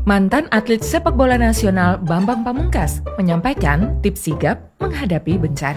Mantan atlet sepak bola nasional Bambang Pamungkas menyampaikan tips sigap menghadapi bencana.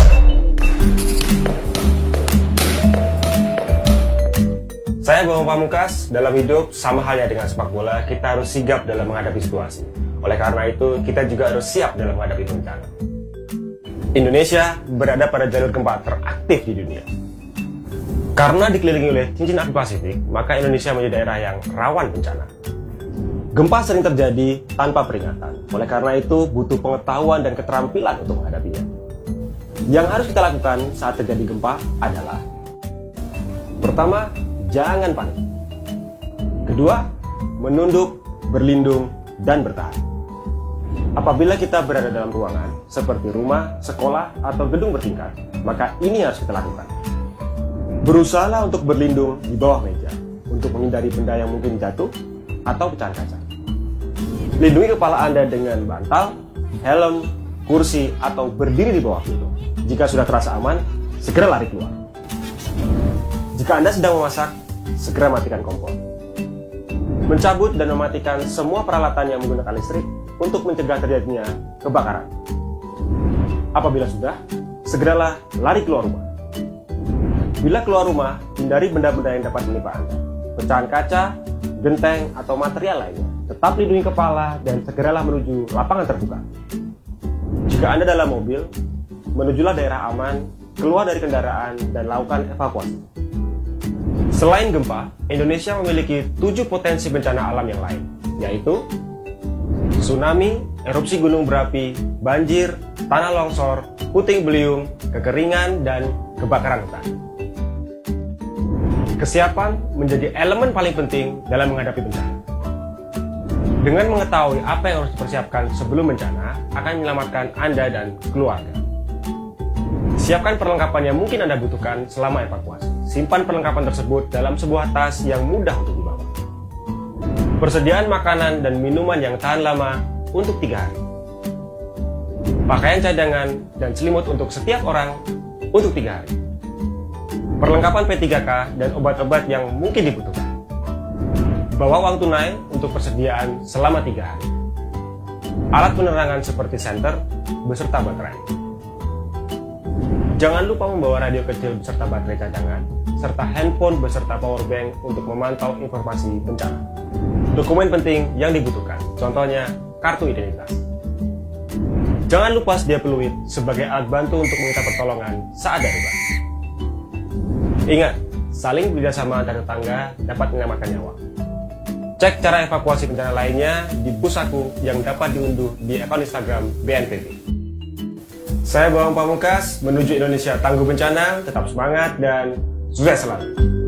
Saya Bambang Pamungkas, dalam hidup sama halnya dengan sepak bola, kita harus sigap dalam menghadapi situasi. Oleh karena itu, kita juga harus siap dalam menghadapi bencana. Indonesia berada pada jalur gempa teraktif di dunia. Karena dikelilingi oleh cincin api Pasifik, maka Indonesia menjadi daerah yang rawan bencana. Gempa sering terjadi tanpa peringatan. Oleh karena itu, butuh pengetahuan dan keterampilan untuk menghadapinya. Yang harus kita lakukan saat terjadi gempa adalah: pertama, jangan panik. Kedua, menunduk, berlindung, dan bertahan. Apabila kita berada dalam ruangan, seperti rumah, sekolah, atau gedung bertingkat, maka ini harus kita lakukan. Berusahalah untuk berlindung di bawah meja, untuk menghindari benda yang mungkin jatuh atau pecahan kaca. Lindungi kepala Anda dengan bantal, helm, kursi, atau berdiri di bawah pintu. Jika sudah terasa aman, segera lari keluar. Jika Anda sedang memasak, segera matikan kompor. Mencabut dan mematikan semua peralatan yang menggunakan listrik untuk mencegah terjadinya kebakaran. Apabila sudah, segeralah lari keluar rumah. Bila keluar rumah, hindari benda-benda yang dapat menimpa Anda. Pecahan kaca, genteng, atau material lainnya. Tetap lindungi kepala dan segeralah menuju lapangan terbuka. Jika Anda dalam mobil, menujulah daerah aman, keluar dari kendaraan, dan lakukan evakuasi. Selain gempa, Indonesia memiliki 7 potensi bencana alam yang lain, yaitu tsunami, erupsi gunung berapi, banjir, tanah longsor, puting beliung, kekeringan, dan kebakaran hutan. Kesiapan menjadi elemen paling penting dalam menghadapi bencana. Dengan mengetahui apa yang harus dipersiapkan sebelum bencana, akan menyelamatkan Anda dan keluarga. Siapkan perlengkapan yang mungkin Anda butuhkan selama evakuasi. Simpan perlengkapan tersebut dalam sebuah tas yang mudah untuk dibawa. Persediaan makanan dan minuman yang tahan lama untuk 3 hari. Pakaian cadangan dan selimut untuk setiap orang untuk 3 hari. Perlengkapan P3K dan obat-obat yang mungkin dibutuhkan. Bawa uang tunai untuk persediaan selama 3 hari. Alat penerangan seperti senter beserta baterai. Jangan lupa membawa radio kecil beserta baterai cadangan, serta handphone beserta power bank untuk memantau informasi bencana. Dokumen penting yang dibutuhkan, contohnya kartu identitas. Jangan lupa sedia peluit sebagai alat bantu untuk meminta pertolongan saat darurat. Ingat, saling bekerjasama antar tetangga dapat menyelamatkan nyawa. Cek cara evakuasi bencana lainnya di Busaku yang dapat diunduh di akun Instagram BNPB. Saya Bambang Pamungkas, menuju Indonesia tangguh bencana, tetap semangat dan sukses selalu.